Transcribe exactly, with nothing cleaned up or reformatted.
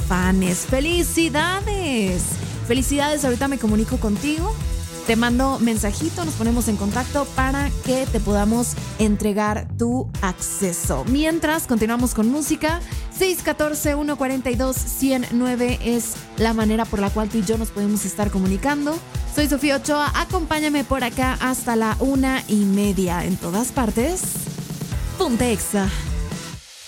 Caifanes. ¡Felicidades! Felicidades, ahorita me comunico contigo. Te mando mensajito, nos ponemos en contacto para que te podamos entregar tu acceso. Mientras, continuamos con música. seis uno cuatro, uno cuatro dos, uno cero nueve es la manera por la cual tú y yo nos podemos estar comunicando. Soy Sofía Ochoa, acompáñame por acá hasta la una y media. En todas partes, Ponte Exa.